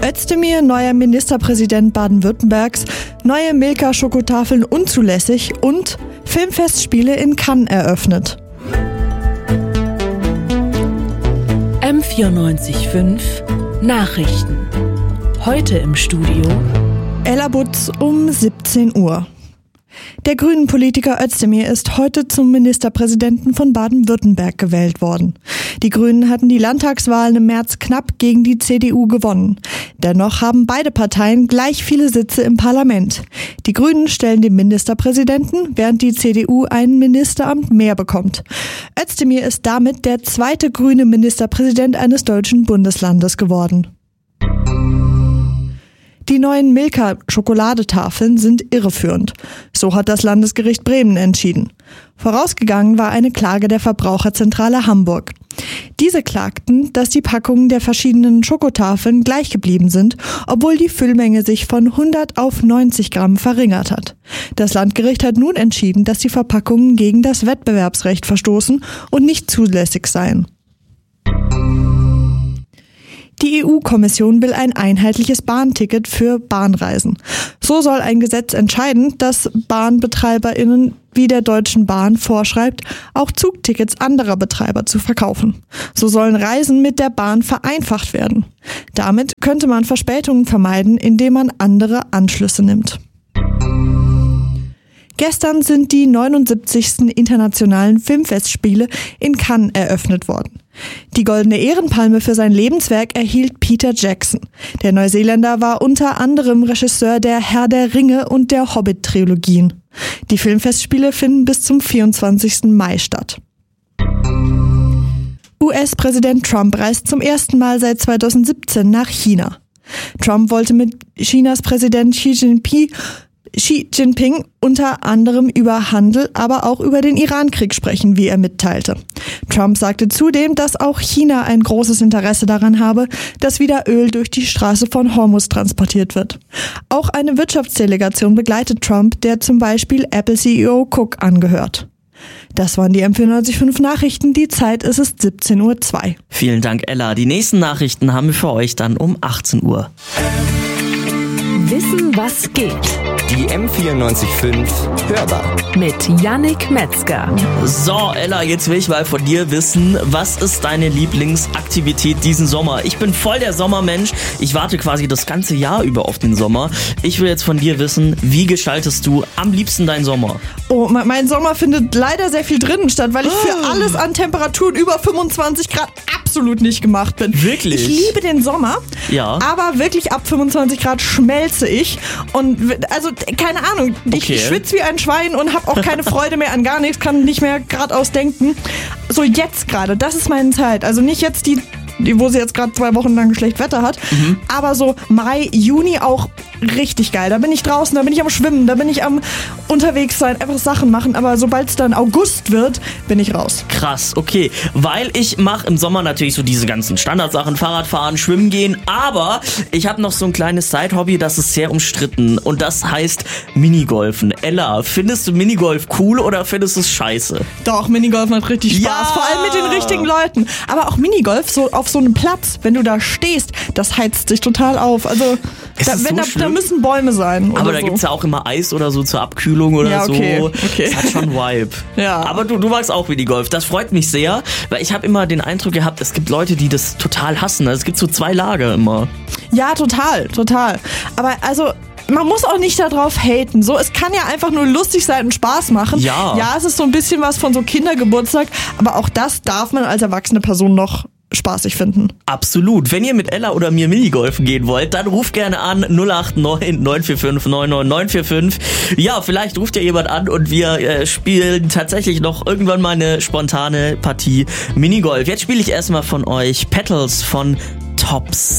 Özdemir, neuer Ministerpräsident Baden-Württembergs, neue Milka-Schokotafeln unzulässig und Filmfestspiele in Cannes eröffnet. M94.5 Nachrichten. Heute im Studio Ella Butz um 17 Uhr. Der Grünen-Politiker Özdemir ist heute zum Ministerpräsidenten von Baden-Württemberg gewählt worden. Die Grünen hatten die Landtagswahlen im März knapp gegen die CDU gewonnen. Dennoch haben beide Parteien gleich viele Sitze im Parlament. Die Grünen stellen den Ministerpräsidenten, während die CDU ein Ministeramt mehr bekommt. Özdemir ist damit der zweite grüne Ministerpräsident eines deutschen Bundeslandes geworden. Die neuen Milka-Schokoladetafeln sind irreführend. So hat das Landesgericht Bremen entschieden. Vorausgegangen war eine Klage der Verbraucherzentrale Hamburg. Diese klagten, dass die Packungen der verschiedenen Schokotafeln gleich geblieben sind, obwohl die Füllmenge sich von 100 auf 90 Gramm verringert hat. Das Landgericht hat nun entschieden, dass die Verpackungen gegen das Wettbewerbsrecht verstoßen und nicht zulässig seien. Die EU-Kommission will ein einheitliches Bahnticket für Bahnreisen. So soll ein Gesetz entscheiden, dass BahnbetreiberInnen wie der Deutschen Bahn vorschreibt, auch Zugtickets anderer Betreiber zu verkaufen. So sollen Reisen mit der Bahn vereinfacht werden. Damit könnte man Verspätungen vermeiden, indem man andere Anschlüsse nimmt. Gestern sind die 79. Internationalen Filmfestspiele in Cannes eröffnet worden. Die Goldene Ehrenpalme für sein Lebenswerk erhielt Peter Jackson. Der Neuseeländer war unter anderem Regisseur der Herr der Ringe und der Hobbit-Trilogien. Die Filmfestspiele finden bis zum 24. Mai statt. US-Präsident Trump reist zum ersten Mal seit 2017 nach China. Trump wollte mit Chinas Präsident Xi Jinping unter anderem über Handel, aber auch über den Iran-Krieg sprechen, wie er mitteilte. Trump sagte zudem, dass auch China ein großes Interesse daran habe, dass wieder Öl durch die Straße von Hormuz transportiert wird. Auch eine Wirtschaftsdelegation begleitet Trump, der zum Beispiel Apple-CEO Cook angehört. Das waren die M94.5 Nachrichten. Die Zeit ist es 17:02 Uhr. Vielen Dank, Ella. Die nächsten Nachrichten haben wir für euch dann um 18 Uhr. Wissen, was geht. Die M94.5 Hörbar. Mit Yannick Metzger. So, Ella, jetzt will ich mal von dir wissen, was ist deine Lieblingsaktivität diesen Sommer? Ich bin voll der Sommermensch. Ich warte quasi das ganze Jahr über auf den Sommer. Ich will jetzt von dir wissen, wie gestaltest du am liebsten deinen Sommer? Oh, mein Sommer findet leider sehr viel drinnen statt, weil ich für alles an Temperaturen über 25 Grad absolut nicht gemacht bin. Wirklich? Ich liebe den Sommer, ja, aber wirklich ab 25 Grad schmelze ich. Und also, keine Ahnung, okay. Ich schwitze wie ein Schwein und habe auch keine Freude mehr an gar nichts, kann nicht mehr geradeaus denken. So jetzt gerade, das ist meine Zeit. Also nicht jetzt die wo sie jetzt gerade 2 Wochen lang schlecht Wetter hat. Aber so Mai, Juni auch richtig geil. Da bin ich draußen, da bin ich am Schwimmen, da bin ich am unterwegs sein, einfach Sachen machen. Aber sobald es dann August wird, bin ich raus. Krass, okay. Weil ich mache im Sommer natürlich so diese ganzen Standardsachen, Fahrradfahren, Schwimmen gehen. Aber ich habe noch so ein kleines Side-Hobby, das ist sehr umstritten. Und das heißt Minigolfen. Ella, findest du Minigolf cool oder findest du es scheiße? Doch, Minigolf macht richtig Spaß. Ja! Vor allem mit den richtigen Leuten. Aber auch Minigolf, so auf so einem Platz, wenn du da stehst, das heizt dich total auf. Also da müssen Bäume sein. Aber da so. gibt's ja auch immer Eis oder so zur Abkühlung oder ja, okay, so. Okay. Das hat schon Vibe. Ja. Aber du magst auch Minigolf. Das freut mich sehr, weil ich habe immer den Eindruck gehabt, es gibt Leute, die das total hassen. Also es gibt so 2 Lager immer. Ja, total. Aber also man muss auch nicht darauf haten. So, es kann ja einfach nur lustig sein und Spaß machen. Ja, es ist so ein bisschen was von so Kindergeburtstag, aber auch das darf man als erwachsene Person noch spaßig finden. Absolut. Wenn ihr mit Ella oder mir Minigolfen gehen wollt, dann ruft gerne an 089 945 99945. Ja, vielleicht ruft ja jemand an und wir spielen tatsächlich noch irgendwann mal eine spontane Partie Minigolf. Jetzt spiele ich erstmal von euch Petals von Tops.